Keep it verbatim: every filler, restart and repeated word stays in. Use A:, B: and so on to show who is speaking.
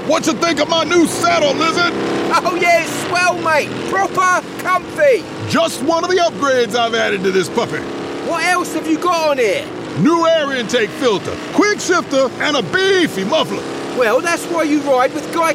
A: What you think of my new saddle, Lizard?
B: Oh yeah, it's swell, mate. Proper comfy.
A: Just one of the upgrades I've added to this puppy.
B: What else have you got on here?
A: New air intake filter, quick shifter, and a beefy muffler.
B: Well, that's why you ride with Guy